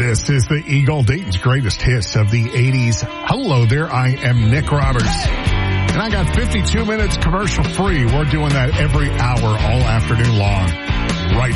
This is the Eagle Dayton's greatest hits of the 80s. Hello there, I am Nick Roberts. And I got 52 minutes commercial free. We're doing that every hour all afternoon long. Right